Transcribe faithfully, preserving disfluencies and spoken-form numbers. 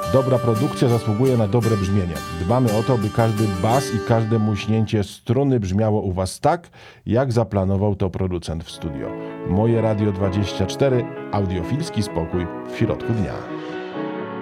Dobra produkcja zasługuje na dobre brzmienie. Dbamy o to, by każdy bas i każde muśnięcie struny brzmiało u Was tak, jak zaplanował to producent w studio. Moje Radio dwadzieścia cztery, audiofilski spokój w środku dnia.